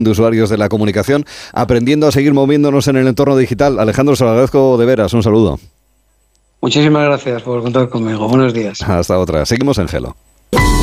de usuarios de la comunicación, aprendiendo a seguir moviéndonos en el entorno digital. Alejandro, se lo agradezco de veras. Un saludo. Muchísimas gracias por contar conmigo. Buenos días. Hasta otra. Seguimos en Gelo.